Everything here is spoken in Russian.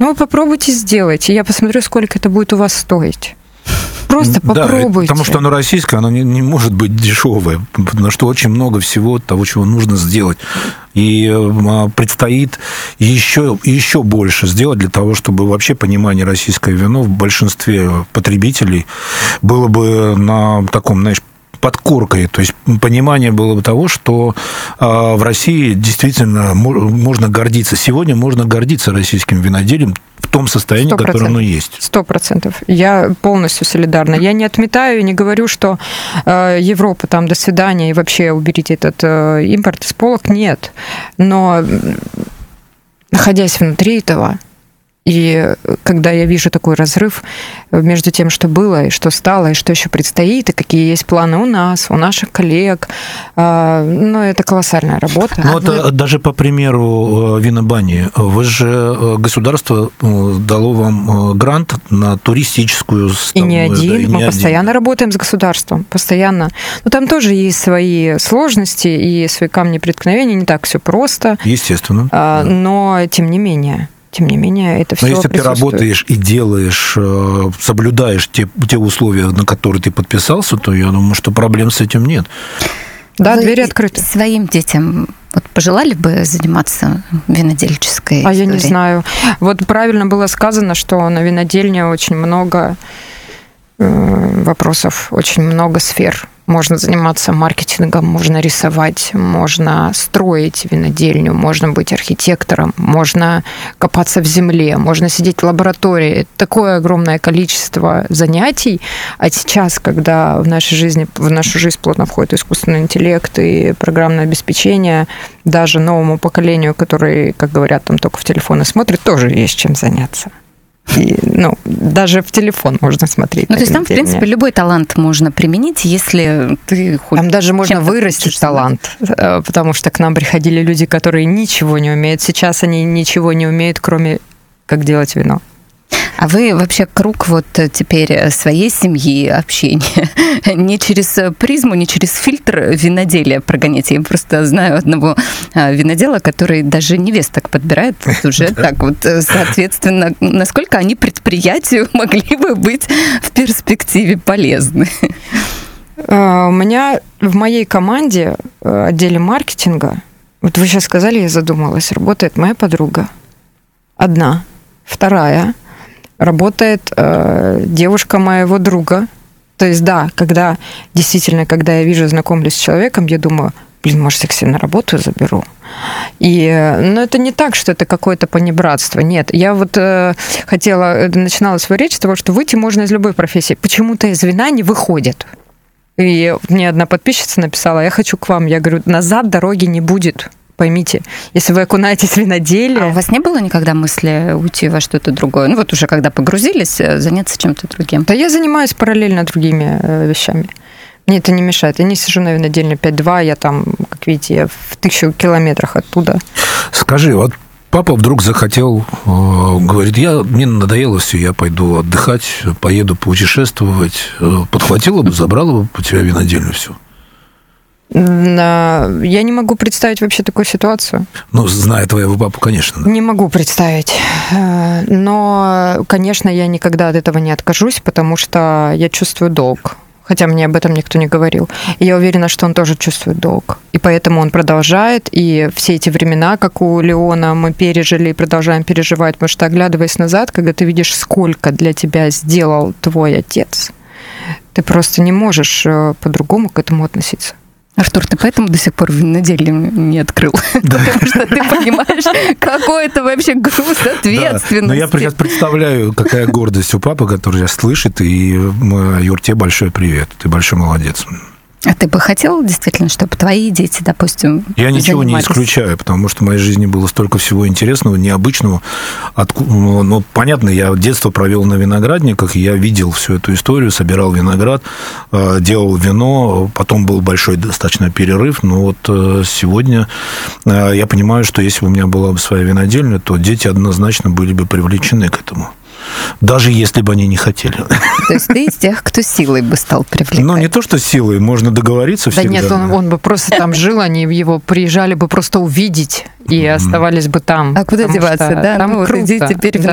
Ну, вы попробуйте сделать, и я посмотрю, сколько это будет у вас стоить. Просто попробуйте. Да, потому что оно российское, оно не может быть дешевое, потому что очень много всего того, чего нужно сделать. И предстоит еще больше сделать для того, чтобы вообще понимание российское вино в большинстве потребителей было бы на таком, знаешь, под коркой, то есть понимание было бы того, что в России действительно можно гордиться. Сегодня можно гордиться российским виноделием в том состоянии, 100%. которое оно есть. 100%. Я полностью солидарна. Я не отметаю и не говорю, что Европа там до свидания и вообще уберите этот импорт из полок. Нет. Но находясь внутри этого, и когда я вижу такой разрыв между тем, что было, и что стало, и что еще предстоит, и какие есть планы у нас, у наших коллег, ну, это колоссальная работа. Ну, это даже по примеру Винобани. Вы же, государство дало вам грант на туристическую столовую. И не один, да, и мы не постоянно работаем с государством, постоянно. Но там тоже есть свои сложности и свои камни преткновения, не так все просто. Естественно. Но тем не менее, это все. Но если ты работаешь и делаешь, соблюдаешь те условия, на которые ты подписался, то я думаю, что проблем с этим нет. Да, двери открыты. Своим детям вот пожелали бы заниматься винодельческой историей? Я не знаю. Вот правильно было сказано, что на винодельне очень много вопросов, очень много сфер. Можно заниматься маркетингом, можно рисовать, можно строить винодельню, можно быть архитектором, можно копаться в земле, можно сидеть в лаборатории. Такое огромное количество занятий. А сейчас, когда в нашу жизнь плотно входит искусственный интеллект и программное обеспечение, даже новому поколению, который, как говорят, там только в телефоны смотрит, тоже есть чем заняться. И, даже в телефон можно смотреть. Ну, то есть там, в принципе, любой талант можно применить, если ты хоть... Там даже можно вырастить талант, потому что к нам приходили люди, которые ничего не умеют. Сейчас они ничего не умеют, кроме как делать вино. А вы вообще круг вот теперь своей семьи, общения не через призму, не через фильтр виноделия прогоняете? Я просто знаю одного винодела, который даже невесток подбирает вот уже так вот. Соответственно, насколько они предприятию могли бы быть в перспективе полезны? У меня в моей команде, отделе маркетинга, вот вы сейчас сказали, я задумалась, работает моя подруга. Одна. Вторая работает девушка моего друга. То есть, да, когда я вижу, знакомлюсь с человеком, я думаю, может, я к себе на работу заберу. Но это не так, что это какое-то понебратство. Нет, я вот начинала свою речь с того, что выйти можно из любой профессии. Почему-то из вина не выходит. И мне одна подписчица написала, я хочу к вам. Я говорю, назад дороги не будет. Поймите, если вы окунаетесь в виноделие... А у вас не было никогда мысли уйти во что-то другое? Ну вот уже когда погрузились, заняться чем-то другим? Да я занимаюсь параллельно другими вещами. Мне это не мешает. Я не сижу на винодельне 5-2, я там, как видите, я в 1000 километрах оттуда. Скажи, вот папа вдруг захотел, говорит, мне надоело все, я пойду отдыхать, поеду путешествовать. Подхватила бы, забрала бы у тебя винодельню всю? Я не могу представить вообще такую ситуацию. Ну, зная твоего папу, конечно. Да. Не могу представить. Но, конечно, я никогда от этого не откажусь, потому что я чувствую долг. Хотя мне об этом никто не говорил. И я уверена, что он тоже чувствует долг. И поэтому он продолжает. И все эти времена, как у Леона, мы пережили и продолжаем переживать. Потому что, оглядываясь назад, когда ты видишь, сколько для тебя сделал твой отец, ты просто не можешь по-другому к этому относиться. Артур, ты поэтому до сих пор винодельню не открыл? Да. Потому что ты понимаешь, какой это вообще груз ответственности. Да. Но я сейчас представляю, какая гордость у папы, который сейчас слышит, и, Юр, тебе большой привет, ты большой молодец. А ты бы хотел действительно, чтобы твои дети, допустим, Я ничего не исключаю, потому что в моей жизни было столько всего интересного, необычного. Ну, понятно, я детство провел на виноградниках, я видел всю эту историю, собирал виноград, делал вино, потом был большой достаточно перерыв, но вот сегодня я понимаю, что если бы у меня была бы своя винодельня, то дети однозначно были бы привлечены к этому. Даже если бы они не хотели. То есть ты из тех, кто силой бы стал привлекать? Ну, не то, что силой, можно договориться всегда. Да нет, он бы просто там жил, они его приезжали бы просто увидеть и оставались бы там. А куда деваться, да? Там ну, круто. Вот иди теперь